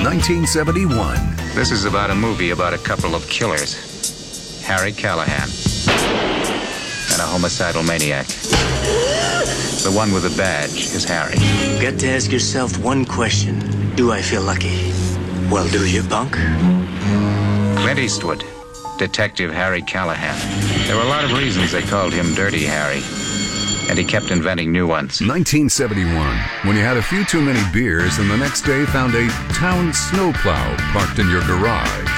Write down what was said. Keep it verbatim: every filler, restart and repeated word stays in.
nineteen seventy-one. This is about a movie about a couple of killers. Harry Callahan and a homicidal maniac. The one with the badge is Harry. You've got to ask yourself one question. Do I feel lucky? Well, do you, punk? Clint Eastwood, Detective Harry Callahan. There were a lot of reasons they called him Dirty Harry, and he kept inventing new ones. nineteen seventy-one, when you had a few too many beers and the next day found a town snowplow parked in your garage.